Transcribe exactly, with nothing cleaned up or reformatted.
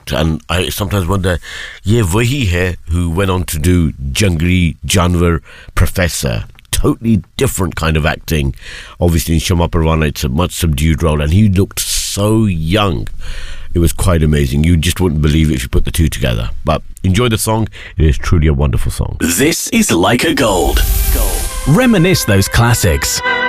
looked, and I sometimes wonder, ye wahi hai who went on to do Jangli Janwar Professor. Totally different kind of acting. Obviously in Shama Parwana it's a much subdued role, and he looked so young. It was quite amazing. You just wouldn't believe it if you put the two together. But enjoy the song. It is truly a wonderful song. This is Leica Gold. Gold. Reminisce those classics.